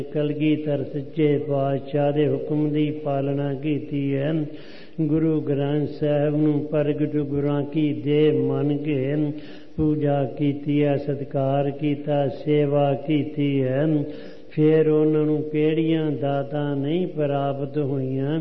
ਕਲਗੀਧਰ ਸੱਚੇ ਪਾਤਸ਼ਾਹ ਦੇ ਹੁਕਮ ਦੀ ਪਾਲਣਾ ਕੀਤੀ ਹੈ। ਗੁਰੂ ਗ੍ਰੰਥ ਸਾਹਿਬ ਨੂੰ ਪ੍ਰਗਟ ਗੁਰਾਂ ਕੀ ਦੇਹ ਮੰਨ ਕੇ ਪੂਜਾ ਕੀਤੀ ਹੈ, ਸਤਿਕਾਰ ਕੀਤਾ, ਸੇਵਾ ਕੀਤੀ ਹੈ। ਫਿਰ ਉਹਨਾਂ ਨੂੰ ਕਿਹੜੀਆਂ ਦਾਤਾਂ ਨਹੀਂ ਪ੍ਰਾਪਤ ਹੋਈਆਂ?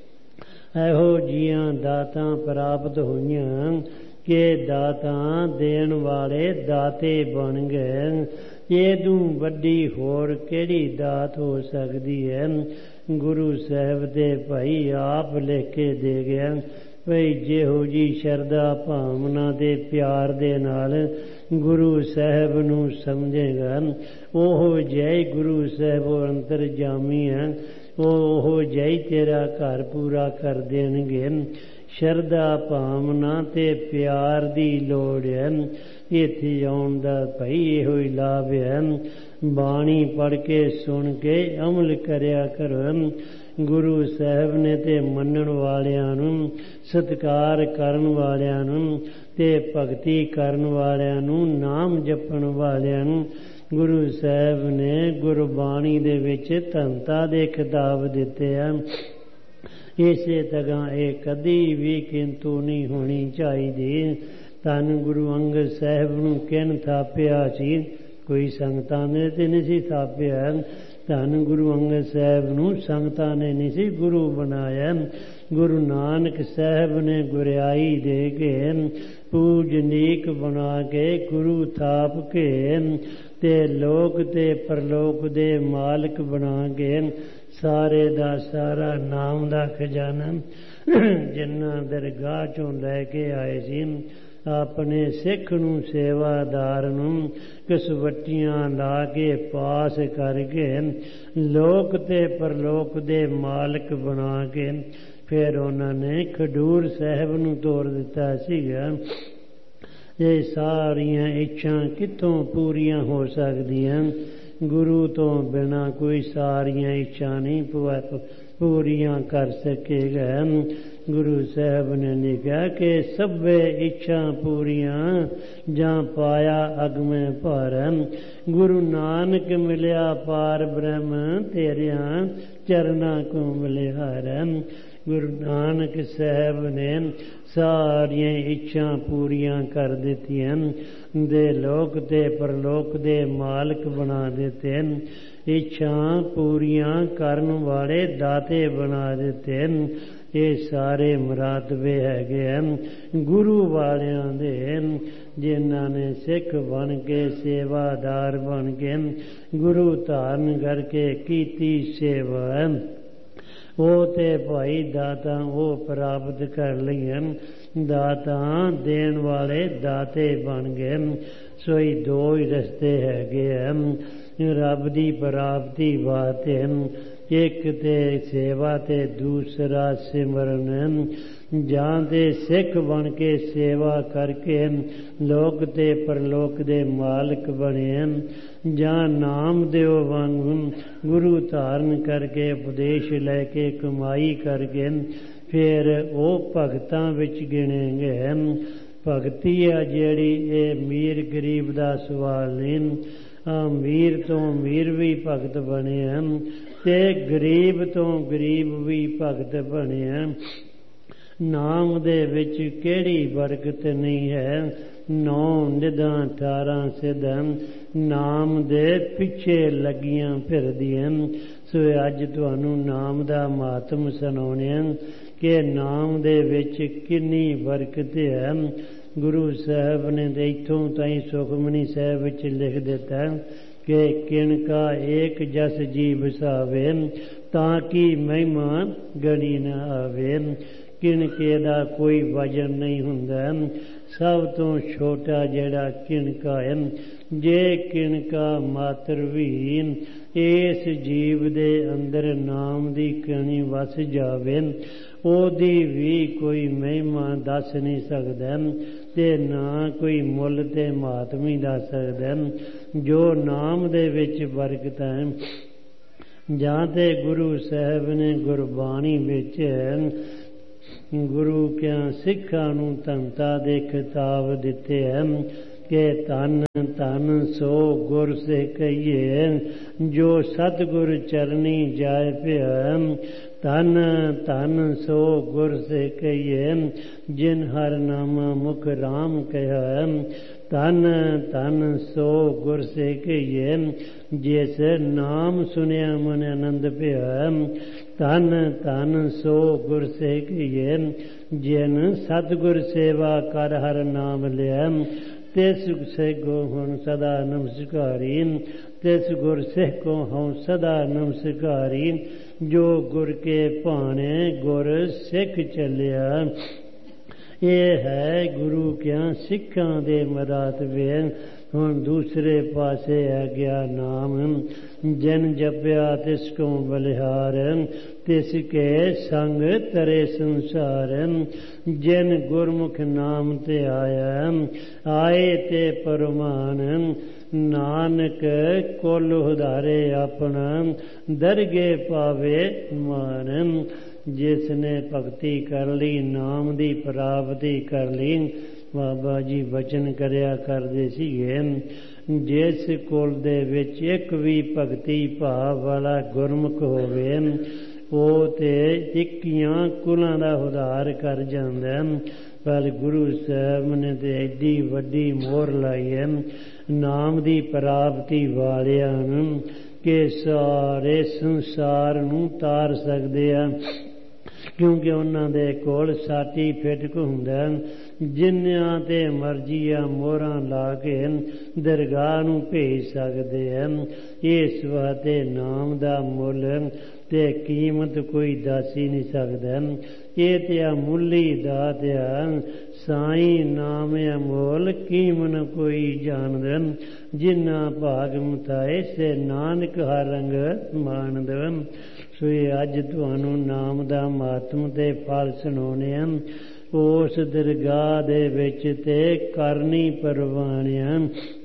ਇਹੋ ਜਿਹੀਆਂ ਦਾਤਾਂ ਪ੍ਰਾਪਤ ਹੋਈਆਂ ਕਿ ਦਾਤਾਂ ਦੇਣ ਵਾਲੇ ਦਾਤੇ ਬਣ ਗਏ। ਇਹਦੋਂ ਵੱਡੀ ਹੋਰ ਕਿਹੜੀ ਦਾਤ ਹੋ ਸਕਦੀ ਹੈ? ਗੁਰੂ ਸਾਹਿਬ ਦੇ ਭਾਈ ਆਪ ਲਿਖ ਕੇ ਦੇ ਗਿਆ ਭਈ ਜਿਹੋ ਜੀ ਸ਼ਰਧਾ ਭਾਵਨਾ ਦੇ ਪਿਆਰ ਦੇ ਨਾਲ ਗੁਰੂ ਸਾਹਿਬ ਨੂੰ ਸਮਝੇਗਾ, ਉਹ ਜੈ ਗੁਰੂ ਸਾਹਿਬ ਅੰਤਰਜਾਮੀ ਹੈ, ਉਹ ਜੈ ਤੇਰਾ ਘਰ ਪੂਰਾ ਕਰ ਦੇਣਗੇ। ਸ਼ਰਧਾ ਭਾਵਨਾ ਤੇ ਪਿਆਰ ਦੀ ਲੋੜ ਹੈ। ਇੱਥੇ ਆਉਣ ਦਾ ਭਾਈ ਇਹੋ ਹੀ ਲਾਭ ਹੈ। ਬਾਣੀ ਪੜ੍ਹ ਕੇ ਸੁਣ ਕੇ ਅਮਲ ਕਰਿਆ ਕਰੋ। ਗੁਰੂ ਸਾਹਿਬ ਨੇ ਤੇ ਮੰਨਣ ਵਾਲਿਆਂ ਨੂੰ, ਸਤਿਕਾਰ ਕਰਨ ਵਾਲਿਆਂ ਨੂੰ ਤੇ ਭਗਤੀ ਕਰਨ ਵਾਲਿਆਂ ਨੂੰ, ਨਾਮ ਜਪਣ ਵਾਲਿਆਂ ਨੂੰ ਗੁਰੂ ਸਾਹਿਬ ਨੇ ਗੁਰਬਾਣੀ ਦੇ ਵਿੱਚ ਧੰਤਾ ਦੇ ਖਿਤਾਬ ਦਿੱਤੇ ਆ। ਇਸੇ ਤਰ੍ਹਾਂ ਇਹ ਕਦੀ ਵੀ ਕਿੰਤੂ ਨਹੀਂ ਹੋਣੀ ਚਾਹੀਦੀ। ਧੰਨ ਗੁਰੂ ਅੰਗਦ ਸਾਹਿਬ ਨੂੰ ਕਿਨ ਥਾਪਿਆ ਸੀ? ਕੋਈ ਸੰਗਤਾਂ ਨੇ ਤੇ ਨਹੀਂ ਸੀ ਥਾਪਿਆ। ਧੰਨ ਗੁਰੂ ਅੰਗਦ ਸਾਹਿਬ ਨੂੰ ਸੰਗਤਾਂ ਨੇ ਨਹੀਂ ਸੀ ਗੁਰੂ ਬਣਾਇਆ। ਗੁਰੂ ਨਾਨਕ ਸਾਹਿਬ ਨੇ ਗੁਰਿਆਈ ਦੇ ਕੇ ਪੂਜਨੀਕ ਬਣਾ ਕੇ ਗੁਰੂ ਥਾਪ ਕੇ ਤੇ ਲੋਕ ਤੇ ਪਰਲੋਕ ਦੇ ਮਾਲਕ ਬਣਾ ਕੇ ਸਾਰੇ ਦਾ ਸਾਰਾ ਨਾਮ ਦਾ ਖਜ਼ਾਨਾ ਜਿਨ੍ਹਾਂ ਦਰਗਾਹ ਚੋਂ ਲੈ ਕੇ ਆਏ ਸੀ, ਆਪਣੇ ਸਿੱਖ ਨੂੰ, ਸੇਵਾਦਾਰ ਨੂੰ ਕਸਵੱਟੀਆਂ ਲਾ ਕੇ ਪਾਸ ਕਰਕੇ ਲੋਕ ਤੇ ਪਰਲੋਕ ਦੇ ਮਾਲਕ ਬਣਾ ਕੇ ਫਿਰ ਉਹਨਾਂ ਨੇ ਖਡੂਰ ਸਾਹਿਬ ਨੂੰ ਤੋਰ ਦਿੱਤਾ ਸੀਗਾ। ਇਹ ਸਾਰੀਆਂ ਇੱਛਾ ਕਿੱਥੋਂ ਪੂਰੀਆਂ ਹੋ ਸਕਦੀਆਂ? ਗੁਰੂ ਤੋਂ ਬਿਨਾਂ ਕੋਈ ਸਾਰੀਆਂ ਇੱਛਾ ਨਹੀਂ ਪੂਰੀਆਂ ਕਰ ਸਕੇਗਾ। ਗੁਰੂ ਸਾਹਿਬ ਨੇ ਲਿਖਿਆ ਕਿ ਸਭੇ ਇੱਛਾ ਪੂਰੀਆਂ ਜਾਂ ਪਾਇਆ ਅਗਮੇ ਭਰਮ। ਗੁਰੂ ਨਾਨਕ ਮਿਲਿਆ ਪਾਰ ਬ੍ਰਹਮ, ਤੇਰਿਆਂ ਚਰਨਾਂ ਕੋ ਬਲਿਹਾਰਮ। ਗੁਰੂ ਨਾਨਕ ਸਾਹਿਬ ਨੇ ਸਾਰੀਆਂ ਇੱਛਾ ਪੂਰੀਆਂ ਕਰ ਦਿੱਤੀਆਂ, ਦੇ ਲੋਕ ਤੇ ਪਰਲੋਕ ਦੇ ਮਾਲਕ ਬਣਾ ਦਿੱਤੇ, ਇੱਛਾ ਪੂਰੀਆਂ ਕਰਨ ਵਾਲੇ ਦਾਤੇ ਬਣਾ ਦਿੱਤੇ। ਇਹ ਸਾਰੇ ਮੁਰਾਤਬੇ ਹੈਗੇ ਹਨ ਗੁਰੂ ਵਾਲਿਆਂ ਦੇ, ਜਿਨ੍ਹਾਂ ਨੇ ਸਿੱਖ ਬਣ ਕੇ, ਸੇਵਾਦਾਰ ਬਣ ਕੇ, ਗੁਰੂ ਧਾਰਨ ਕਰਕੇ ਕੀਤੀ ਸੇਵਾ। ਉਹ ਤੇ ਭਾਈ ਦਾਤਾਂ ਉਹ ਪ੍ਰਾਪਤ ਕਰ ਲਈਆਂ। ਦਾਤਾਂ ਦੇਣ ਵਾਲੇ ਦਾਤੇ ਬਣ ਗਏ। ਸੋ ਹੀ ਦੋ ਹੀ ਰਸਤੇ ਹੈਗੇ ਹਨ ਰੱਬ ਦੀ ਪ੍ਰਾਪਤੀ ਵਾਸਤੇ। ਇੱਕ ਤੇ ਸੇਵਾ ਤੇ ਦੂਸਰਾ ਸਿਮਰਨ। ਜਾਂ ਤੇ ਸਿੱਖ ਬਣ ਕੇ ਸੇਵਾ ਕਰਕੇ ਲੋਕ ਤੇ ਪਰਲੋਕ ਦੇ ਮਾਲਕ ਬਣੇ, ਜਾਂ ਨਾਮਦੇਵ ਵਾਂਗੂ ਗੁਰੂ ਧਾਰਨ ਕਰਕੇ ਉਪਦੇਸ਼ ਲੈ ਕੇ ਕਮਾਈ ਕਰਕੇ ਫਿਰ ਉਹ ਭਗਤਾਂ ਵਿੱਚ ਗਿਣੇ ਗਏ। ਭਗਤੀ ਆ ਜਿਹੜੀ, ਇਹ ਅਮੀਰ ਗਰੀਬ ਦਾ ਸਵਾਲ ਨਹੀਂ। ਅਮੀਰ ਤੋਂ ਅਮੀਰ ਵੀ ਭਗਤ ਬਣੇ ਹਨ ਤੇ ਗਰੀਬ ਤੋਂ ਗਰੀਬ ਵੀ ਭਗਤ ਬਣੇ ਹਨ। ਨਾਮ ਦੇ ਵਿੱਚ ਕਿਹੜੀ ਬਰਕਤ ਨਹੀਂ ਹੈ? 9 ਨਿਧਾਂ 18 ਸਿੱਧਾਂ ਨਾਮ ਦੇ ਪਿੱਛੇ ਲੱਗੀਆਂ ਫਿਰਦੀਆਂ। ਸੋ ਅੱਜ ਤੁਹਾਨੂੰ ਨਾਮ ਦਾ ਮਹੱਤਵ ਸੁਣਾਉਂਦੇ ਹਾਂ ਕਿ ਨਾਮ ਦੇ ਵਿੱਚ ਕਿੰਨੀ ਬਰਕਤ ਹੈ। ਗੁਰੂ ਸਾਹਿਬ ਨੇ ਇੱਥੋਂ ਤਾਈਂ ਸੁਖਮਨੀ ਸਾਹਿਬ ਵਿੱਚ ਲਿਖ ਦਿੱਤਾ ਕਿ ਕਿਣਕਾ ਏਕ ਜਸ ਜੀ ਵਸਾਵੇ, ਤਾਂ ਕਿ ਮਹਿਮਾ ਗਣੀ ਨਾ ਆਵੇ। ਕਿਣਕੇ ਦਾ ਕੋਈ ਵਜਨ ਨਹੀਂ ਹੁੰਦਾ। ਸਭ ਤੋਂ ਛੋਟਾ ਜਿਹੜਾ ਕਿਣਕਾ ਹੈ, ਜੇ ਕਿਣਕਾ ਮਾਤਰ ਵੀ ਇਸ ਜੀਵ ਦੇ ਅੰਦਰ ਨਾਮ ਦੀ ਕਣੀ ਵਸ ਜਾਵੇ, ਉਹਦੀ ਵੀ ਕੋਈ ਮਹਿਮਾ ਦੱਸ ਨਹੀਂ ਸਕਦਾ ਤੇ ਨਾ ਕੋਈ ਮੁੱਲ ਤੇ ਮਹਾਤਮੀ ਦੱਸ ਸਕਦਾ। ਜੋ ਨਾਮ ਦੇ ਵਿੱਚ ਬਰਕਤ ਹੈ, ਜਾਂ ਤੇ ਗੁਰੂ ਸਾਹਿਬ ਨੇ ਗੁਰਬਾਣੀ ਵਿੱਚ ਗੁਰੂ ਕਿਆਂ ਸਿੱਖਾਂ ਨੂੰ ਧੰਤਾ ਦੇ ਖਿਤਾਬ ਦਿੱਤੇ ਹਨ ਕਿ ਧਨ ਧਨ ਸੋ ਗੁਰ ਸੇ ਕਹੀਏ, ਜੋ ਸਤਿਗੁਰ ਚਰਨੀ ਜਾਏ ਪਿਆ। ਧਨ ਧਨ ਸੋ ਗੁਰ ਸੇ ਕਹੀਏ, ਜਿਨ ਹਰ ਨਾਮਾ ਮੁਖ ਰਾਮ ਕਹਿਆ। ਧਨ ਧਨ ਸੋ ਗੁਰ ਸੇ ਕਹੀਏ, ਜਿਸ ਨਾਮ ਸੁਨਿਆ ਮਨ ਆਨੰਦ ਭਇਆ। ਧਨ ਧਨ ਸੋ ਗੁਰ ਸੇ ਕਹੀਏ, ਜਿਨ ਸਤਿਗੁਰ ਸੇਵਾ ਕਰ ਹਰ ਨਾਮ ਲਿਆ। ਤਿਸ ਸਿੱਖੋ ਹੁਣ ਸਦਾ ਨਮਸਕਾਰੀ, ਤਿਸ ਗੁਰ ਸਿੱਖੋ ਹਉ ਸਦਾ ਨਮਸਕਾਰੀ। ਜੋ ਗੁਰ ਕੇ ਭਾਣੇ ਗੁਰ ਸਿੱਖ ਚੱਲਿਆ। ਇਹ ਹੈ ਗੁਰੂ ਕਿਆ ਸਿੱਖਾਂ ਦੇ ਮਰਾਤ ਵੇ। ਹੁਣ ਦੂਸਰੇ ਪਾਸੇ ਹੈ ਗਿਆ ਨਾਮ, ਜਿਨ ਜਪਿਆ ਤਿਸ ਕੋ ਬਲਿਹਾਰ। ਤਿਸ ਕੇ ਸੰਗ ਤਰੇ ਸੰਸਾਰ, ਜਿਨ ਗੁਰਮੁਖ ਨਾਮ ਤੇ ਆਇਆ। ਆਏ ਤੇ ਪਰਮਾਨ, ਨਾਨਕ ਕੁਲ ਉਧਾਰੇ ਆਪਣਾ। ਦਰਗੇ ਪਾਵੇ ਮਾਨ, ਜਿਸ ਨੇ ਭਗਤੀ ਕਰ ਲਈ, ਨਾਮ ਦੀ ਪ੍ਰਾਪਤੀ ਕਰ ਲਈ। ਬਾਬਾ ਜੀ ਬਚਨ ਕਰਿਆ ਕਰਦੇ ਸੀਗੇ, ਜਿਸ ਕੁਲ ਦੇ ਵਿੱਚ ਇੱਕ ਵੀ ਭਗਤੀ ਭਾਵ ਵਾਲਾ ਗੁਰਮੁਖ ਹੋਵੇ, ਉਹ ਤੇ 21 ਕੁਲਾਂ ਦਾ ਉਧਾਰ ਕਰ ਜਾਂਦਾ। ਪਰ ਗੁਰੂ ਸਾਹਿਬ ਨੇ ਤੇ ਐਡੀ ਵੱਡੀ ਮੋਹਰ ਲਾਈ ਹੈ ਨਾਮ ਦੀ ਪ੍ਰਾਪਤੀ ਵਾਲਿਆਂ ਨੂੰ, ਕਿ ਸਾਰੇ ਸੰਸਾਰ ਨੂੰ ਤਾਰ ਸਕਦੇ ਆ। ਕਿਉਂਕਿ ਉਹਨਾਂ ਦੇ ਕੋਲ ਸਰਟੀਫਿਕੇਟ ਹੁੰਦਾ, ਜਿੰਨਿਆਂ ਤੇ ਮਰਜ਼ੀ ਆ ਮੋਹਰਾਂ ਲਾ ਕੇ ਦਰਗਾਹ ਨੂੰ ਭੇਜ ਸਕਦੇ ਹਨ। ਇਸ ਵਾਸਤੇ ਨਾਮ ਦਾ ਮੁੱਲ ਤੇ ਕੀਮਤ ਕੋਈ ਦੱਸ ਹੀ ਨਹੀਂ ਸਕਦਾ। ਇਹ ਤੇ ਅਮੁੱਲੀ ਦਾਤ ਆ, ਸਾਈਂ ਨਾਮ ਅਮੋਲ ਕੀਮਨ ਕੋਈ ਜਾਣਦਾ। ਜਿਨ੍ਹਾਂ ਭਾਗ ਮੁਤਾਏ ਸੇ ਨਾਨਕ ਹਰ ਰੰਗ ਮਾਣਦਾ। ਸੋ ਇਹ ਅੱਜ ਤੁਹਾਨੂੰ ਨਾਮ ਦਾ ਮਹੱਤਮ ਤੇ ਫਲ ਸੁਣਾਉਣੇ ਆ। ਉਸ ਦਰਗਾਹ ਦੇ ਵਿੱਚ ਤੇ ਕਰਨੀ ਪਰਵਾਣਿਆ।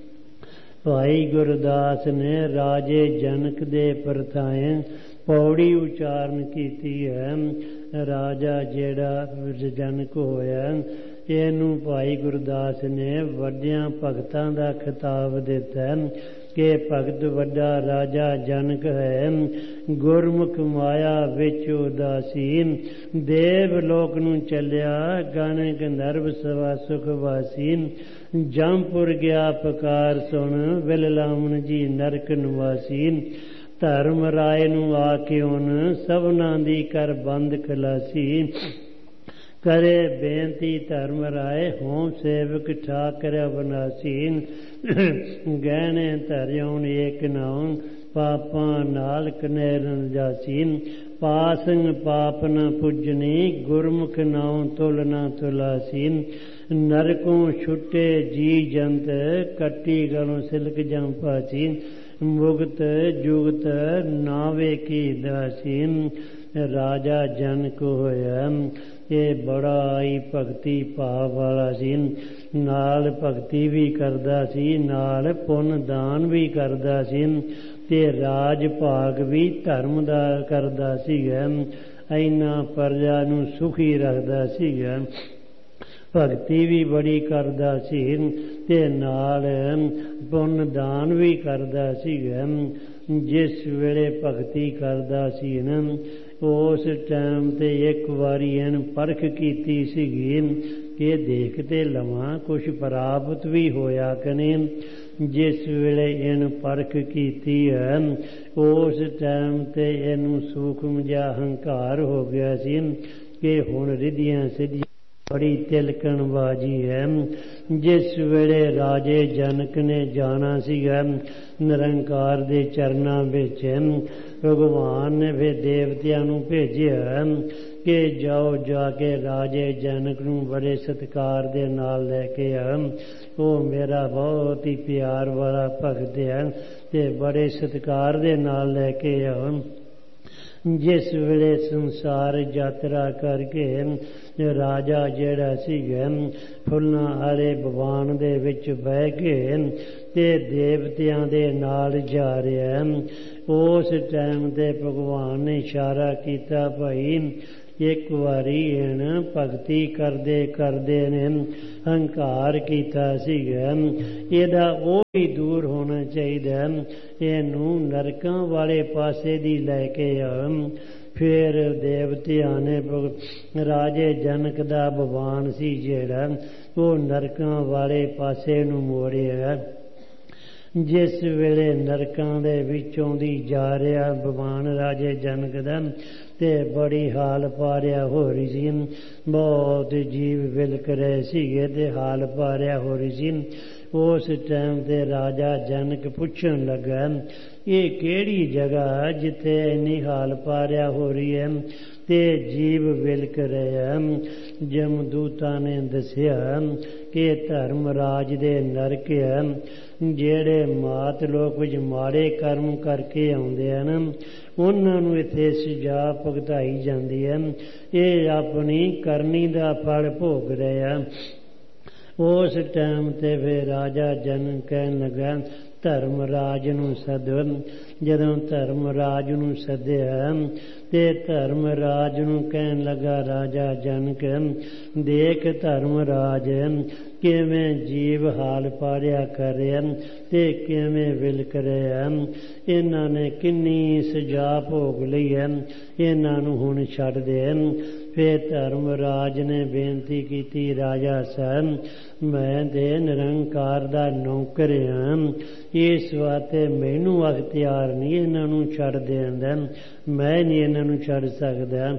ਭਾਈ ਗੁਰਦਾਸ ਨੇ ਰਾਜੇ ਜਨਕ ਦੇ ਪਰਥਾਏ ਪੌੜੀ ਉਚਾਰਨ ਕੀਤੀ ਹੈ। ਰਾਜਾ ਜਿਹੜਾ ਜਨਕ ਹੋਇਆ, ਇਹਨੂੰ ਭਾਈ ਗੁਰਦਾਸ ਨੇ ਵੱਡਿਆਂ ਭਗਤਾਂ ਦਾ ਖਿਤਾਬ ਦਿੱਤਾ ਕਿ ਭਗਤ ਵੱਡਾ ਰਾਜਾ ਜਨਕ ਹੈ। ਗੁਰਮੁਖ ਮਾਇਆ ਵਿੱਚ ਉਦਾਸੀਨ, ਦੇਵ ਲੋਕ ਨੂੰ ਚੱਲਿਆ ਗਣ ਗੰਧਰਵ ਸਵਾ ਸੁਖ ਵਾਸੀ। ਜੰਪੁਰ ਗਿਆ ਪਕਾਰ ਸੁਣ, ਵਿਲ ਲਾਵਣ ਜੀ ਨਰਕ ਨਿਵਾਸੀ। ਧਰਮ ਰਾਏ ਨੂੰ ਆ ਕੇ ਉਹਨ ਸਭਨਾਂ ਦੀ ਕਰ ਬੰਦ ਖਲਾਸੀ। ਕਰੇ ਬੇਨਤੀ ਧਰਮ ਰਾਏ, ਹੋਂ ਸੇਵਕ ਠਾਕਰ ਅਬਨਾਸੀ। ਗਹਿਣੇ ਧਰਿਉਣ ਏਕ ਨਾਉ, ਪਾਪਾਂ ਨਾਲ ਕਨੈਰਨ ਜਾਸੀ। ਪਾਸੰਗ ਪਾਪ ਨ ਪੁੱਜਨੀ, ਗੁਰਮੁਖ ਨਾਉ ਤੁਲ ਨ ਤੁਲਾਸੀ। ਨਰਕੋਂ ਛੁੱਟੇ ਜੀ ਜੰਤ, ਕੱਟੀ ਗਲੋਂ ਸਿਲਕ ਜੰ ਪਾਚੀ। ਮੁਕਤ ਜੁਗਤ ਨਾਵੇ ਕੀ ਦਾਸੀ। ਰਾਜਾ ਜਨਕ ਹੋਇਆ, ਇਹ ਬੜਾ ਹੀ ਭਗਤੀ ਭਾਵ ਵਾਲਾ ਸੀ। ਨਾਲ ਭਗਤੀ ਵੀ ਕਰਦਾ ਸੀ, ਨਾਲ ਪੁੰਨ ਦਾਨ ਵੀ ਕਰਦਾ ਸੀ, ਤੇ ਰਾਜ ਭਾਗ ਵੀ ਧਰਮ ਦਾ ਕਰਦਾ ਸੀਗਾ। ਇੰਨਾ ਪ੍ਰਜਾ ਨੂੰ ਸੁਖੀ ਰੱਖਦਾ ਸੀਗਾ। ਭਗਤੀ ਵੀ ਬੜੀ ਕਰਦਾ ਸੀ ਤੇ ਨਾਲ ਪੁੰਨ ਦਾਨ ਵੀ ਕਰਦਾ ਸੀਗਾ। ਜਿਸ ਵੇਲੇ ਭਗਤੀ ਕਰਦਾ ਸੀ ਨਾ, ਉਸ ਟਾਈਮ ਤੇ ਇੱਕ ਵਾਰੀ ਇਹਨ ਪਰਖ ਕੀਤੀ ਸੀਗੀ ਕਿ ਦੇਖ ਤੇ ਲਵਾਂ ਕੁਛ ਪ੍ਰਾਪਤ ਵੀ ਹੋਇਆ ਕਿ ਨਹੀਂ। ਜਿਸ ਵੇਲੇ ਇਹਨ ਪਰਖ ਕੀਤੀ ਹੈ, ਉਸ ਟਾਈਮ ਤੇ ਇਹਨੂੰ ਸੂਖਮ ਜਿਹਾ ਹੰਕਾਰ ਹੋ ਗਿਆ ਸੀ ਕਿ ਹੁਣ ਰਿੱਧੀਆਂ ਸਿੱਧੀਆਂ ਬੜੀ ਤਿਲਕਣ ਬਾਜੀ ਹੈ। ਜਿਸ ਵੇਲੇ ਰਾਜੇ ਜਨਕ ਨੇ ਜਾਣਾ ਸੀਗਾ ਨਿਰੰਕਾਰ ਦੇ ਚਰਨਾਂ ਵਿੱਚ, ਭਗਵਾਨ ਨੇ ਫਿਰ ਦੇਵਤਿਆਂ ਨੂੰ ਭੇਜਿਆ ਕਿ ਜਾਓ ਜਾ ਕੇ ਰਾਜੇ ਜਨਕ ਨੂੰ ਬੜੇ ਸਤਿਕਾਰ ਦੇ ਨਾਲ ਲੈ ਕੇ ਆ। ਉਹ ਮੇਰਾ ਬਹੁਤ ਹੀ ਪਿਆਰ ਵਾਲਾ ਭਗਤ ਹੈ ਤੇ ਬੜੇ ਸਤਿਕਾਰ ਦੇ ਨਾਲ ਲੈ ਕੇ ਆ। ਜਿਸ ਵੇਲੇ ਸੰਸਾਰ ਯਾਤਰਾ ਕਰਕੇ ਰਾਜਾ ਜਿਹੜਾ ਸੀਗਾ ਫੁੱਲਾਂ ਵਾਲੇ ਭਗਵਾਨ ਦੇ ਵਿੱਚ ਬਹਿ ਕੇ ਤੇ ਦੇਵਤਿਆਂ ਦੇ ਨਾਲ ਜਾ ਰਿਹਾ, ਉਸ ਟਾਈਮ ਤੇ ਭਗਵਾਨ ਨੇ ਇਸ਼ਾਰਾ ਕੀਤਾ, ਭਾਈ ਇੱਕ ਵਾਰੀ ਇਹਨ ਭਗਤੀ ਕਰਦੇ ਕਰਦੇ ਨੇ ਹੰਕਾਰ ਕੀਤਾ ਸੀਗਾ, ਇਹਦਾ ਉਹ ਵੀ ਦੂਰ ਹੋਣਾ ਚਾਹੀਦਾ, ਇਹਨੂੰ ਨਰਕਾਂ ਵਾਲੇ ਪਾਸੇ ਦੀ ਲੈ ਕੇ ਆ। ਫਿਰ ਦੇਵਤਿਆਂ ਨੇ ਰਾਜੇ ਜਨਕ ਦਾ ਭਗਵਾਨ ਸੀ ਜਿਹੜਾ, ਉਹ ਨਰਕਾਂ ਵਾਲੇ ਪਾਸੇ ਨੂੰ ਮੋੜਿਆ। ਜਿਸ ਵੇਲੇ ਨਰਕਾਂ ਦੇ ਵਿੱਚੋਂ ਦੀ ਜਾ ਰਿਹਾ ਭਗਵਾਨ ਰਾਜੇ ਜਨਕ ਦਾ, ਤੇ ਬੜੀ ਹਾਲ ਪਾਰਿਆ ਹੋ ਰਹੀ ਸੀ, ਬਹੁਤ ਜੀਵ ਵਿਲਕ ਰਹੇ ਸੀਗੇ ਤੇ ਹਾਲ ਪਾਰਿਆ ਹੋ ਰਹੀ ਸੀ। ਉਸ ਟਾਈਮ ਤੇ ਰਾਜਾ ਜਨਕ ਪੁੱਛਣ ਲੱਗਾ, ਇਹ ਕਿਹੜੀ ਜਗ੍ਹਾ ਜਿੱਥੇ ਇੰਨੀ ਹਾਲ ਪਾਰਿਆ ਹੋ ਰਹੀ ਹੈ ਤੇ ਜੀਵ ਵਿਲਕ ਰਿਹਾ? ਜਮਦੂਤਾਂ ਨੇ ਦੱਸਿਆ ਕਿ ਧਰਮਰਾਜ ਦੇ ਨਰਕ ਹੈ, ਜਿਹੜੇ ਮਾਤ ਲੋਕ ਵਿੱਚ ਮਾੜੇ ਕਰਮ ਕਰਕੇ ਆਉਂਦੇ ਹਨ ਉਹਨਾਂ ਨੂੰ ਇੱਥੇ ਸਜ਼ਾ ਭੁਗਤਾਈ ਜਾਂਦੀ ਹੈ, ਇਹ ਆਪਣੀ ਕਰਨੀ ਦਾ ਫਲ ਭੋਗ ਰਹੇ ਆ। ਉਸ ਟਾਈਮ ਤੇ ਫਿਰ ਰਾਜਾ ਜਨਕ ਕਹਿਣ ਲੱਗਾ, ਧਰਮਰਾਜ ਨੂੰ ਸੱਦੋ। ਜਦੋਂ ਧਰਮਰਾਜ ਨੂੰ ਸੱਦਿਆ ਤੇ ਧਰਮਰਾਜ ਨੂੰ ਕਹਿਣ ਲੱਗਾ ਰਾਜਾ ਜਨਕ, ਦੇਖ ਧਰਮਰਾਜ ਕਿਵੇਂ ਜੀਵ ਹਾਲ ਪਾਰਿਆ ਕਰ ਰਿਹਾ ਤੇ ਕਿਵੇਂ ਵਿਲਕ ਰਿਹਾ, ਇਹਨਾਂ ਨੇ ਕਿੰਨੀ ਸਜ਼ਾ ਭੋਗ ਲਈ ਹੈ, ਇਹਨਾਂ ਨੂੰ ਹੁਣ ਛੱਡ ਦੇ। ਫਿਰ ਧਰਮਰਾਜ ਨੇ ਬੇਨਤੀ ਕੀਤੀ, ਰਾਜਾ ਸਾਹਿਬ ਮੈਂ ਤੇ ਨਿਰੰਕਾਰ ਦਾ ਨੌਕਰ ਹਾਂ, ਇਸ ਵਾਸਤੇ ਮੈਨੂੰ ਅਖਤਿਆਰ ਨਹੀਂ ਇਹਨਾਂ ਨੂੰ ਛੱਡ ਦੇਣ ਦਾ, ਮੈਂ ਨਹੀਂ ਇਹਨਾਂ ਨੂੰ ਛੱਡ ਸਕਦਾ।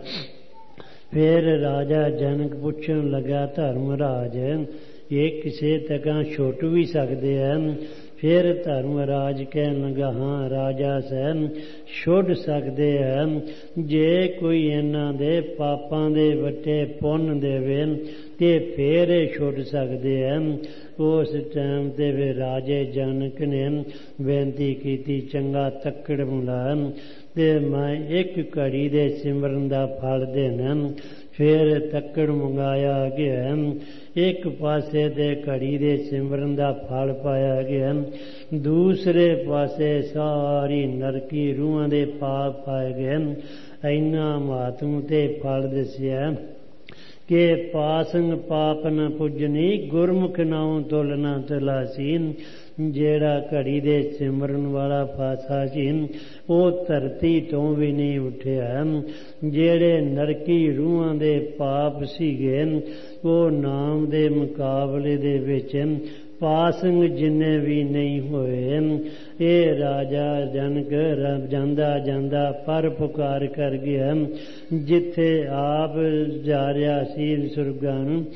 ਫਿਰ ਰਾਜਾ ਜਨਕ ਪੁੱਛਣ ਲੱਗਾ, ਧਰਮਰਾਜ ਇਹ ਕਿਸੇ ਤੱਕਾਂ ਛੁੱਟ ਵੀ ਸਕਦੇ ਹਨ? ਫਿਰ ਧਰਮਰਾਜ ਕਹਿਣ ਲੱਗਾ, ਹਾਂ ਰਾਜਾ ਸਾਹਿਬ ਛੁੱਟ ਸਕਦੇ ਹਨ, ਜੇ ਕੋਈ ਇਹਨਾਂ ਦੇ ਪਾਪਾਂ ਦੇ ਵੱਟੇ ਪੁੰਨ ਦੇਵੇ ਤੇ ਫੇਰ ਇਹ ਛੁੱਟ ਸਕਦੇ ਹਨ। ਉਸ ਟਾਈਮ ਤੇ ਫਿਰ ਰਾਜੇ ਜਨਕ ਨੇ ਬੇਨਤੀ ਕੀਤੀ, ਚੰਗਾ ਤੱਕੜ ਬੁਲਾ ਤੇ ਮੈਂ ਇੱਕ ਘੜੀ ਦੇ ਸਿਮਰਨ ਦਾ ਫਲ ਦੇਣਾ। ਫਿਰ ਤੱਕੜ ਮੰਗਾਇਆ ਗਿਆ, ਇੱਕ ਪਾਸੇ ਤੇ ਘੜੀ ਦੇ ਸਿਮਰਨ ਦਾ ਫਲ ਪਾਇਆ ਗਿਆ, ਦੂਸਰੇ ਪਾਸੇ ਸਾਰੀ ਨਰਕੀ ਰੂਹਾਂ ਦੇ ਪਾਪ ਪਾਏ ਗਏ। ਇੰਨਾ ਮਹਾਤਮ ਤੇ ਫਲ ਦੱਸਿਆ ਕਿ ਪਾਸੰਗ ਪਾਪ ਨ ਪੁੱਜਨੀ, ਗੁਰਮੁਖ ਨਾਉ ਤੁਲਨਾ ਤਲਾਸੀ। ਜਿਹੜਾ ਘੜੀ ਦੇ ਸਿਮਰਨ ਵਾਲਾ ਪਾਸਾ ਸੀ ਉਹ ਧਰਤੀ ਤੋਂ ਵੀ ਨਹੀਂ ਉੱਠਿਆ। ਜਿਹੜੇ ਨਰਕੀ ਰੂਹਾਂ ਦੇ ਪਾਪ ਸੀਗੇ ਉਹ ਨਾਮ ਦੇ ਮੁਕਾਬਲੇ ਦੇ ਵਿੱਚ ਪਾਸੰਗ ਜਿੰਨੇ ਵੀ ਨਹੀਂ ਹੋਏ। ਇਹ ਰਾਜਾ ਜਨਕ ਜਾਂਦਾ ਜਾਂਦਾ ਪਰ ਪੁਕਾਰ ਕਰ ਗਿਆ, ਜਿੱਥੇ ਆਪ ਜਾ ਰਿਹਾ ਸੀ ਸੁਰਗਾਂ ਨੂੰ,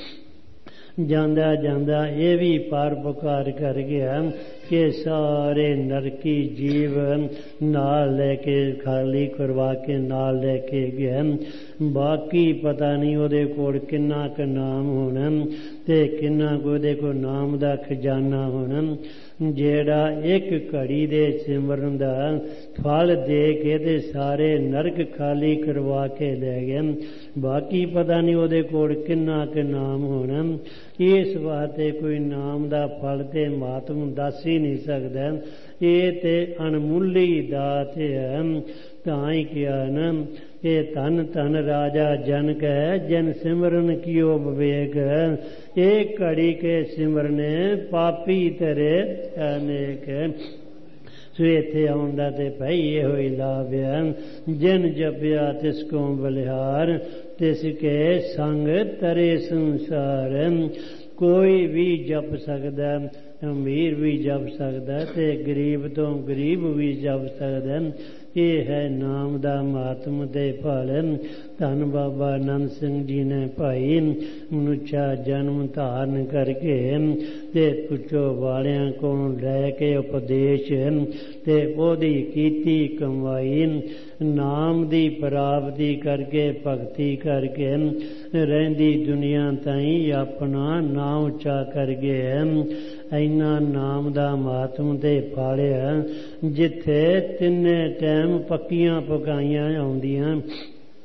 ਜਾਂਦਾ ਜਾਂਦਾ ਇਹ ਵੀ ਪਰ ਪੁਕਾਰ ਕਰ ਗਿਆ ਕਿ ਸਾਰੇ ਨਰਕੀ ਜੀਵ ਨਾਲ ਲੈ ਕੇ ਖਾਲੀ ਕਰਵਾ ਕੇ ਨਾਲ ਲੈ ਕੇ ਗਿਆ। ਬਾਕੀ ਪਤਾ ਨਹੀਂ ਉਹਦੇ ਕੋਲ ਕਿੰਨਾ ਕੁ ਨਾਮ ਹੋਣਾ ਤੇ ਕਿੰਨਾ ਕੁ ਉਹਦੇ ਕੋਲ ਨਾਮ ਦਾ ਖਜ਼ਾਨਾ ਹੋਣਾ, ਜਿਹੜਾ ਇੱਕ ਘੜੀ ਦੇ ਸਿਮਰਨ ਦਾ ਫਲ ਦੇ ਕੇ ਤੇ ਸਾਰੇ ਨਰਕ ਖਾਲੀ ਕਰਵਾ ਕੇ ਲੈ ਗਿਆ। ਬਾਕੀ ਪਤਾ ਨਹੀਂ ਉਹਦੇ ਕੋਲ ਕਿੰਨਾ ਕੁ ਨਾਮ ਹੋਣਾ। ਇਸ ਵਾਸਤੇ ਕੋਈ ਨਾਮ ਦਾ ਫਲ ਤੇ ਮਹਾਤਮ ਦੱਸ ਹੀ ਨਹੀਂ ਸਕਦਾ। ਇਹ ਤੇ ਅਣਮੁੱਲੀ ਦਾਤ ਹੈ। ਤਾਂ ਹੀ ਕਿਹਾ ਨਾ, ਇਹ ਧਨ ਧਨ ਰਾਜਾ ਜਨਕ ਹੈ, ਜਨ ਸਿਮਰਨ ਕੀਓ ਵਿਵੇਕ। ਇਹ ਘੜੀ ਕੇ ਸਿਮਰਨੇ ਪਾਪੀ ਤੇਰੇ ਅਨੇਕ। ਸੋ ਇੱਥੇ ਆਉਣ ਦਾ ਤੇ ਭਾਈ ਇਹੋ ਹੀ ਲਾਭ ਹੈ, ਜਿਨ ਜਪਿਆ ਤਿਸ ਕੋ ਬਲਿਹਾਰ, ਤਿਸ ਕੇ ਸੰਗ ਤਰੇ ਸੰਸਾਰ। ਕੋਈ ਵੀ ਜਪ ਸਕਦਾ, ਅਮੀਰ ਵੀ ਜਪ ਸਕਦਾ ਤੇ ਗਰੀਬ ਤੋਂ ਗਰੀਬ ਵੀ ਜਪ ਸਕਦਾ। ਇਹ ਹੈ ਨਾਮ ਦਾ ਮਹਾਤਮ ਤੇ ਫਲ। ਧੰਨ ਬਾਬਾ ਆਨੰਦ ਸਿੰਘ ਜੀ ਨੇ ਭਾਈ ਮਨੁੱਖਾ ਜਨਮ ਧਾਰਨ ਕਰਕੇ ਤੇ ਪੁੱਛੋ ਵਾਲਿਆਂ ਕੋਲੋਂ ਲੈ ਕੇ ਉਪਦੇਸ਼ ਤੇ ਉਹਦੀ ਕੀਤੀ ਕਮਾਈ, ਨਾਮ ਦੀ ਪ੍ਰਾਪਤੀ ਕਰਕੇ ਭਗਤੀ ਕਰਕੇ ਰਹਿੰਦੀ ਦੁਨੀਆ ਤਾਈਂ ਆਪਣਾ ਨਾਂ ਉੱਚਾ ਕਰ ਗਏ। ਇੰਨਾ ਨਾਮ ਦਾ ਮਹਾਤਮ ਤੇ ਫਾੜਿਆ, ਜਿੱਥੇ ਤਿੰਨੇ ਟਾਈਮ ਪੱਕੀਆਂ ਪਕਾਈਆਂ ਆਉਂਦੀਆਂ,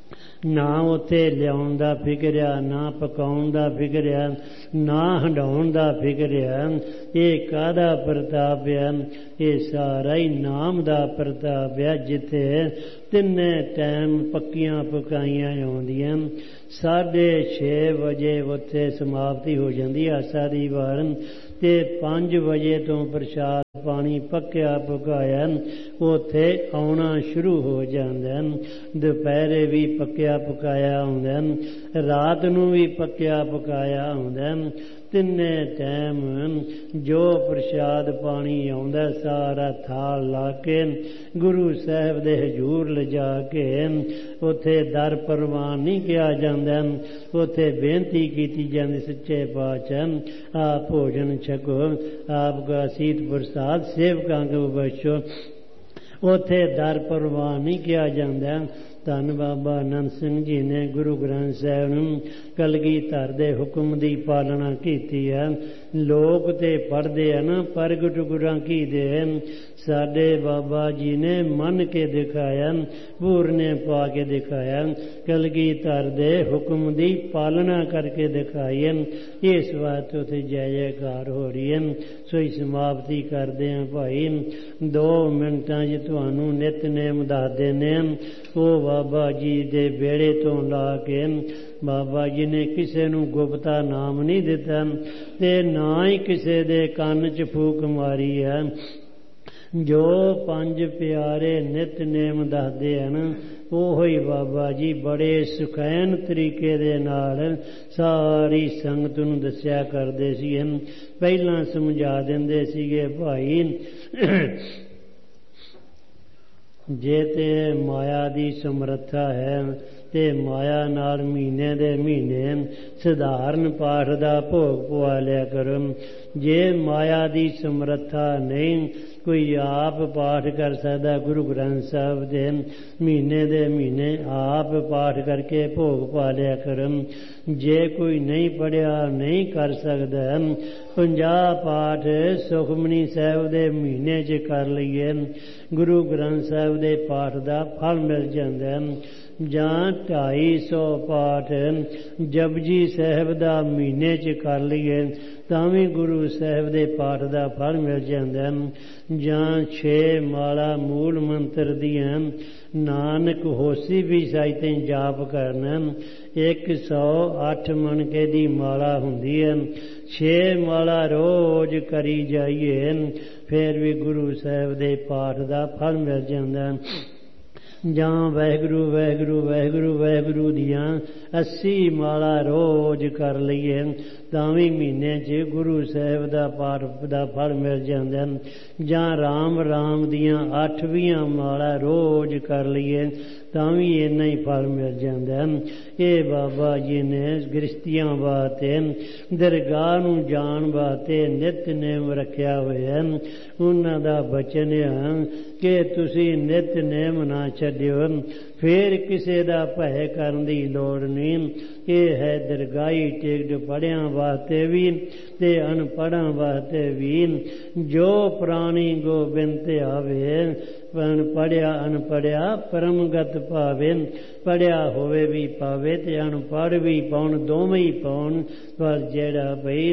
ਨਾ ਉੱਥੇ ਲਿਆਉਣ ਦਾ ਫਿਕਰ ਆ, ਨਾ ਪਕਾਉਣ ਦਾ ਫਿਕਰ ਆ, ਨਾ ਹੰਡਾਉਣ ਦਾ ਫਿਕਰ ਆ। ਇਹ ਕਾਹਦਾ ਪ੍ਰਤਾਪ ਆ? ਇਹ ਸਾਰਾ ਹੀ ਨਾਮ ਦਾ ਪ੍ਰਤਾਪ ਆ, ਜਿੱਥੇ ਤਿੰਨੇ ਟਾਈਮ ਪੱਕੀਆਂ ਪਕਾਈਆਂ ਆਉਂਦੀਆਂ। 6:30 ਵਜੇ ਉੱਥੇ ਸਮਾਪਤੀ ਹੋ ਜਾਂਦੀ ਆਸਾ ਦੀ ਵਾਰ, ਤੇ 5 ਵਜੇ ਤੋਂ ਪ੍ਰਸ਼ਾਦ ਪਾਣੀ ਪੱਕਿਆ ਪਕਾਇਆ ਉੱਥੇ ਆਉਣਾ ਸ਼ੁਰੂ ਹੋ ਜਾਂਦਾ। ਦੁਪਹਿਰੇ ਵੀ ਪੱਕਿਆ ਪਕਾਇਆ ਆਉਂਦਾ, ਰਾਤ ਨੂੰ ਵੀ ਪੱਕਿਆ ਪਕਾਇਆ ਆਉਂਦਾ। ਤਿੰਨੇ ਟਾਈਮ ਜੋ ਪ੍ਰਸ਼ਾਦ ਪਾਣੀ ਆਉਂਦਾ ਸਾਰਾ ਥਾਲ ਲਾ ਕੇ ਗੁਰੂ ਸਾਹਿਬ ਦੇ ਹਜ਼ੂਰ ਲਿਜਾ ਕੇ ਉੱਥੇ ਦਰ ਪ੍ਰਵਾਨ ਨਹੀਂ ਕਿਹਾ ਜਾਂਦਾ। ਉੱਥੇ ਬੇਨਤੀ ਕੀਤੀ ਜਾਂਦੀ, ਸੱਚੇ ਪਾਤਸ਼ਾਹ ਆਪ ਭੋਜਨ ਛਕੋ, ਆਪ ਦਾ ਸੀਤ ਪ੍ਰਸਾਦ ਸੇਵਕਾਂ ਕੋ ਬਖਸ਼ੋ। ਉੱਥੇ ਦਰ ਪ੍ਰਵਾਨ ਨਹੀਂ ਕਿਹਾ ਜਾਂਦਾ। ਧੰਨ ਬਾਬਾ ਆਨੰਦ ਸਿੰਘ ਜੀ ਨੇ ਗੁਰੂ ਗ੍ਰੰਥ ਸਾਹਿਬ ਨੂੰ ਕਲਗੀਧਰ ਦੇ ਹੁਕਮ ਦੀ ਪਾਲਣਾ ਕੀਤੀ ਹੈ। ਲੋਕ ਤੇ ਪੜ੍ਹਦੇ ਆ ਨਾ, ਪ੍ਰਗਟ ਗੁਰਾਂ ਕੀ ਦੇ। ਸਾਡੇ ਬਾਬਾ ਜੀ ਨੇ ਮੰਨ ਕੇ ਦਿਖਾਇਆ, ਪੂਰਨੇ ਪਾ ਕੇ ਦਿਖਾਇਆ, ਕਲਗੀਧਰ ਦੇ ਹੁਕਮ ਦੀ ਪਾਲਣਾ ਕਰਕੇ ਦਿਖਾਈ ਹੈ। ਇਸ ਵਾਰ ਉੱਥੇ ਜੈ ਜੈਕਾਰ ਹੋ ਰਹੀ ਹੈ। ਸੋ ਹੀ ਸਮਾਪਤੀ ਕਰਦੇ ਹਾਂ ਭਾਈ। 2 ਮਿੰਟਾਂ 'ਚ ਤੁਹਾਨੂੰ ਨਿਤਨੇਮ ਦੱਸ ਦਿੰਦੇ ਹਾਂ। ਉਹ ਬਾਬਾ ਜੀ ਦੇ ਵਿਹੜੇ ਤੋਂ ਲਾ ਕੇ ਬਾਬਾ ਜੀ ਨੇ ਕਿਸੇ ਨੂੰ ਗੁਪਤਾ ਨਾਮ ਨਹੀਂ ਦਿੱਤਾ, ਤੇ ਨਾ ਹੀ ਕਿਸੇ ਦੇ ਕੰਨ 'ਚ ਫੂਕ ਮਾਰੀ ਹੈ। ਜੋ 5 ਪਿਆਰੇ ਨਿਤਨੇਮ ਦੱਸਦੇ ਹਨ, ਉਹ ਹੀ ਬਾਬਾ ਜੀ ਬੜੇ ਸੁਖੈਨ ਤਰੀਕੇ ਦੇ ਨਾਲ ਸਾਰੀ ਸੰਗਤ ਨੂੰ ਦੱਸਿਆ ਕਰਦੇ ਸੀ। ਪਹਿਲਾਂ ਸਮਝਾ ਦਿੰਦੇ ਸੀਗੇ, ਭਾਈ ਜੇ ਤੇ ਮਾਇਆ ਦੀ ਸਮਰੱਥਾ ਹੈ ਤੇ ਮਾਇਆ ਨਾਲ ਮਹੀਨੇ ਦੇ ਮਹੀਨੇ ਸਧਾਰਨ ਪਾਠ ਦਾ ਭੋਗ ਪਵਾ ਲਿਆ ਕਰੋ। ਜੇ ਮਾਇਆ ਦੀ ਸਮਰੱਥਾ ਨਹੀਂ, ਕੋਈ ਆਪ ਪਾਠ ਕਰ ਸਕਦਾ ਗੁਰੂ ਗ੍ਰੰਥ ਸਾਹਿਬ ਦੇ, ਮਹੀਨੇ ਦੇ ਮਹੀਨੇ ਆਪ ਪਾਠ ਕਰਕੇ ਭੋਗ ਪਾ ਲਿਆ ਕਰੋ। ਜੇ ਕੋਈ ਨਹੀਂ ਪੜ੍ਹਿਆ, ਨਹੀਂ ਕਰ ਸਕਦਾ, 50 ਪਾਠ ਸੁਖਮਨੀ ਸਾਹਿਬ ਦੇ ਮਹੀਨੇ 'ਚ ਕਰ ਲਈਏ, ਗੁਰੂ ਗ੍ਰੰਥ ਸਾਹਿਬ ਦੇ ਪਾਠ ਦਾ ਫਲ ਮਿਲ ਜਾਂਦਾ। ਜਾਂ 250 ਪਾਠ ਜਪਜੀ ਸਾਹਿਬ ਦਾ ਮਹੀਨੇ 'ਚ ਕਰ ਲਈਏ ਤਾਂ ਵੀ ਗੁਰੂ ਸਾਹਿਬ ਦੇ ਪਾਠ ਦਾ ਫਲ ਮਿਲ ਜਾਂਦਾ। ਜਾਂ 6 ਮਾਲਾ ਮੂਲ ਮੰਤਰ ਦੀਆਂ ਨਾਨਕ ਹੋਸੀ ਵੀ ਸਾਈਤੇ ਜਾਪ ਕਰਨਾ। 108 ਮਣਕੇ ਦੀ ਮਾਲਾ ਹੁੰਦੀ ਹੈ, 6 ਮਾਲਾ ਰੋਜ਼ ਕਰੀ ਜਾਈਏ, ਫਿਰ ਵੀ ਗੁਰੂ ਸਾਹਿਬ ਦੇ ਪਾਠ ਦਾ ਫਲ ਮਿਲ ਜਾਂਦਾ। ਜਾਂ ਵਾਹਿਗੁਰੂ ਵਾਹਿਗੁਰੂ ਵਾਹਿਗੁਰੂ ਵਾਹਿਗੁਰੂ ਦੀਆਂ 80 ਮਾਲਾ ਰੋਜ਼ ਕਰ ਲਈਏ ਤਾਂ ਵੀ ਮਹੀਨੇ 'ਚ ਗੁਰੂ ਸਾਹਿਬ ਦਾ ਪਾਠ ਦਾ ਫਲ ਮਿਲ ਜਾਂਦਾ। ਜਾਂ ਰਾਮ ਰਾਮ ਦੀਆਂ 8 ਮਾਲਾ ਰੋਜ਼ ਕਰ ਲਈਏ ਤਾਂ ਵੀ ਇੰਨਾ ਹੀ ਫਲ ਮਿਲ ਜਾਂਦਾ। ਇਹ ਬਾਬਾ ਜੀ ਨੇ ਗ੍ਰਸਤੀਆਂ ਵਾਸਤੇ, ਦਰਗਾਹ ਨੂੰ ਜਾਣ ਵਾਸਤੇ ਨਿਤਨੇਮ ਰੱਖਿਆ ਹੋਇਆ। ਉਹਨਾਂ ਦਾ ਬਚਨ ਹੈ ਕਿ ਤੁਸੀਂ ਨਿਤਨੇਮ ਨਾ ਛੱਡਿਓ, ਫਿਰ ਕਿਸੇ ਦਾ ਭੈ ਕਰਨ ਦੀ ਲੋੜ ਨਹੀਂ। ਇਹ ਹੈ ਦਰਗਾਹੀ ਟਿਕਟ ਪੜ੍ਹਿਆਂ ਵਾਸਤੇ ਵੀ ਤੇ ਅਨਪੜ੍ਹਾਂ ਵਾਸਤੇ ਵੀ। ਜੋ ਪ੍ਰਾਣੀ ਗੋਬਿੰਦ ਤੇ ਆਵੇ, ਪੜ੍ਹਿਆ ਅਨਪੜ੍ਹਿਆ ਪਰਮਗਤ ਭਾਵੇ। ਪੜ੍ਹਿਆ ਹੋਵੇ ਵੀ ਪਾਵੇ ਤੇ ਅਨਪੜ੍ਹ ਵੀ ਪਾਉਣ, ਦੋਵੇਂ ਹੀ ਪਾਉਣ। ਪਰ ਜਿਹੜਾ ਬਈ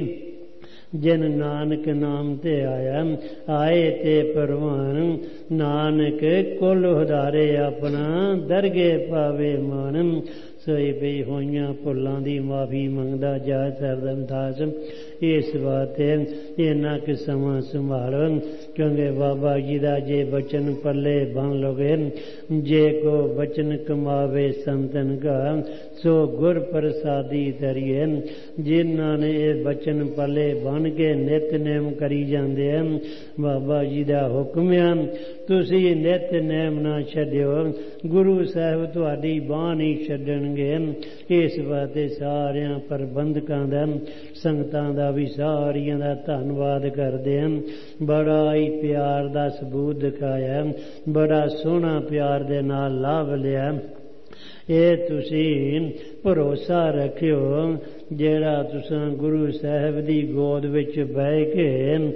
ਜਿਨ ਨਾਨਕ ਨਾਮ ਤੇ ਆਇਆ, ਆਏ ਤੇ ਪਰਵਾਨ, ਨਾਨਕ ਕੁਲ ਉਧਾਰੇ ਆਪਣਾ, ਦਰਗੇ ਪਾਵੇ ਮਾਨ। ਸੋਈ ਬਈ ਹੋਈਆਂ ਭੁੱਲਾਂ ਦੀ ਮਾਫੀ ਮੰਗਦਾ ਜਾ ਸਰਦਮਦਾਸ। ਇਸ ਵਾਸਤੇ ਇੰਨਾ ਕੁ ਸਮਾਂ ਸੰਭਾਲੋ, ਕਿਉਂਕਿ ਬਾਬਾ ਜੀ ਦਾ ਜੇ ਬਚਨ ਪੱਲੇ ਬੰਨ ਲੋਗੇ, ਜੇ ਕੋ ਬਚਨ ਕਮਾਵੇ ਸੰਤਨ ਕਾ, ਸੋ ਗੁਰ ਪ੍ਰਸਾਦੀ ਧਰੀਏ। ਜਿਨ੍ਹਾਂ ਨੇ ਇਹ ਬਚਨ ਪੱਲੇ ਬੰਨ ਕੇ ਨਿਤਨੇਮ ਕਰੀ ਜਾਂਦੇ ਹਨ, ਬਾਬਾ ਜੀ ਦਾ ਹੁਕਮ ਹੈ ਤੁਸੀਂ ਨਿਤਨੇਮ ਨਾ ਛੱਡਿਓ, ਗੁਰੂ ਸਾਹਿਬ ਤੁਹਾਡੀ ਬਾਂਹ ਨਹੀਂ ਛੱਡਣਗੇ। ਇਸ ਵਾਸਤੇ ਸਾਰਿਆਂ ਪ੍ਰਬੰਧਕਾਂ ਦਾ, ਸੰਗਤਾਂ ਦਾ ਵੀ ਸਾਰੀਆਂ ਦਾ ਧੰਨਵਾਦ ਕਰਦੇ ਹਨ। ਬੜਾ ਹੀ ਪਿਆਰ ਦਾ ਸਬੂਤ ਦਿਖਾਇਆ, ਬੜਾ ਸੋਹਣਾ ਪਿਆਰ ਦੇ ਨਾਲ ਲਾਭ ਲਿਆ। ਇਹ ਤੁਸੀਂ ਭਰੋਸਾ ਰੱਖਿਓ, ਜਿਹੜਾ ਤੁਸੀਂ ਗੁਰੂ ਸਾਹਿਬ ਦੀ ਗੋਦ ਵਿੱਚ ਬਹਿ ਕੇ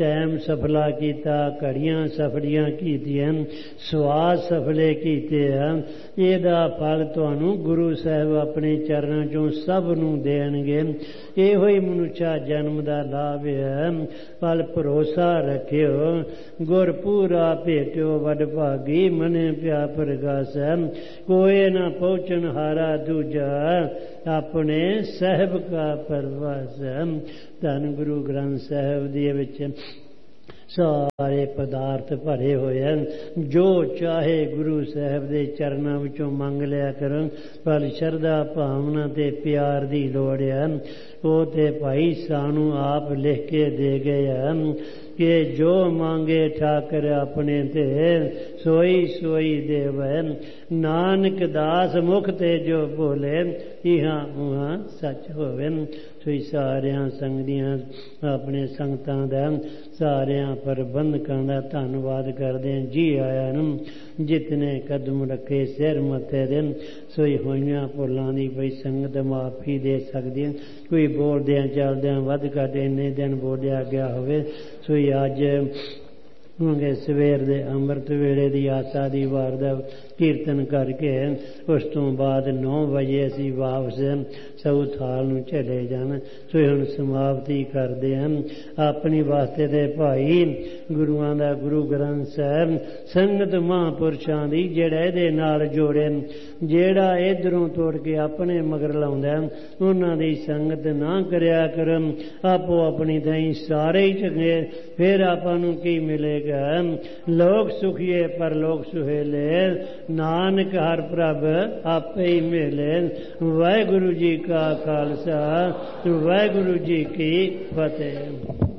ਟਾਈਮ ਸਫਲਾ ਕੀਤਾ, ਘੜੀਆਂ ਸਫਲੀਆਂ ਕੀਤੀਆਂ, ਸਵਾਦ ਸਫਲੇ ਕੀਤੇ ਹਨ। ਇਹਦਾ ਫਲ ਤੁਹਾਨੂੰ ਗੁਰੂ ਸਾਹਿਬ ਆਪਣੇ ਚਰਨਾਂ ਚੋਂ ਸਭ ਨੂੰ ਦੇਣਗੇ। ਇਹੋ ਹੀ ਮਨੁੱਖਾ ਜਨਮ ਦਾ ਲਾਭ ਹੈ। ਪਲ ਭਰੋਸਾ ਰੱਖਿਓ, ਗੁਰ ਪੂਰਾ ਭੇਟਿਓ ਵਡ ਭਾਗੀ, ਮਨੇ ਪਿਆ ਪ੍ਰਗਾਸ। ਕੋਏ ਨਾ ਪਹੁੰਚਣ ਹਾਰਾ ਦੂਜਾ, ਆਪਣੇ ਸਾਹਿਬ ਕਾ ਪਰਵਾਸ। ਧੰਨ ਗੁਰੂ ਗ੍ਰੰਥ ਸਾਹਿਬ ਦੇ ਵਿੱਚ ਸਾਰੇ ਪਦਾਰਥ ਭਰੇ ਹੋਏ ਹਨ। ਜੋ ਚਾਹੇ ਗੁਰੂ ਸਾਹਿਬ ਦੇ ਚਰਨਾਂ ਵਿੱਚੋਂ ਮੰਗ ਲਿਆ ਕਰੋ, ਪਰ ਸ਼ਰਧਾ ਭਾਵਨਾ ਤੇ ਪਿਆਰ ਦੀ ਲੋੜ ਹੈ। ਉਹ ਤੇ ਭਾਈ ਸਾਨੂੰ ਆਪ ਲਿਖ ਕੇ ਦੇ ਗਏ ਹਨ ਕਿ ਜੋ ਮੰਗੇ ਠਾਕਰ ਆਪਣੇ ਤੇ, ਸੋਈ ਸੋਈ ਦੇਵੈ। ਨਾਨਕ ਦਾਸ ਮੁਖ ਤੇ ਜੋ ਬੋਲੇ, ਇਹਾਂ ਉਹਾਂ ਸੱਚ ਹੋਵੇ। ਸੋ ਸਾਰਿਆਂ ਸੰਗਦੀਆਂ ਆਪਣੇ ਸੰਗਤਾਂ ਦਾ, ਸਾਰਿਆਂ ਪ੍ਰਬੰਧਕਾਂ ਦਾ ਧੰਨਵਾਦ ਕਰਦੇ ਹਾਂ। ਜੀ ਆਇਆਂ ਨੂੰ। ਜਿਤਨੇ ਕਦਮ ਰੱਖੇ ਸਿਰ ਮੱਥੇ ਦੇ, ਸੋਈ ਹੋਈਆਂ ਭੁੱਲਾਂ ਦੀ ਬਈ ਸੰਗਤ ਮਾਫੀ ਦੇ ਸਕਦੀ ਹੈ। ਕੋਈ ਬੋਲਦਿਆਂ ਚੱਲਦਿਆਂ ਵੱਧ ਘੱਟ ਇੰਨੇ ਦਿਨ ਬੋਲਿਆ ਗਿਆ ਹੋਵੇ, ਸੋਈ ਅੱਜ ਸਵੇਰ ਦੇ ਅੰਮ੍ਰਿਤ ਵੇਲੇ ਦੀ ਆਸਾ ਦੀ ਵਾਰ ਦਾ ਕੀਰਤਨ ਕਰਕੇ ਉਸ ਤੋਂ ਬਾਅਦ 9 ਵਜੇ ਅਸੀਂ ਵਾਪਸ ਸਊਥਾਲ ਨੂੰ ਚਲੇ ਜਾਣਾ। ਸੋ ਹੁਣ ਸਮਾਪਤੀ ਕਰਦੇ ਹਨ। ਆਪਣੀ ਵਾਸਤੇ ਦੇ ਭਾਈ ਗੁਰੂਆਂ ਦਾ ਗੁਰੂ ਗ੍ਰੰਥ ਸਾਹਿਬ ਸੰਗਤ ਮਹਾਂਪੁਰਸ਼ਾਂ ਦੀ ਜਿਹੜਾ ਇਹਦੇ ਨਾਲ ਜੋੜੇ, ਜਿਹੜਾ ਇੱਧਰੋਂ ਤੋੜ ਕੇ ਆਪਣੇ ਮਗਰ ਲਾਉਂਦਾ, ਉਹਨਾਂ ਦੀ ਸੰਗਤ ਨਾ ਕਰਿਆ ਕਰਨ। ਆਪੋ ਆਪਣੀ ਥਾਈਂ ਸਾਰੇ ਹੀ ਚੰਗੇ। ਫਿਰ ਆਪਾਂ ਨੂੰ ਕੀ ਮਿਲੇਗਾ? ਲੋਕ ਸੁਖੀਏ ਪਰਲੋਕ ਸੁਹੇਲੇ, ਨਾਨਕ ਹਰ ਪ੍ਰਭ ਆਪੇ ਹੀ ਮਿਲੇ। ਵਾਹਿਗੁਰੂ ਜੀ ਕਾ ਖਾਲਸਾ, ਵਾਹਿਗੁਰੂ ਜੀ ਕੀ ਫਤਿਹ।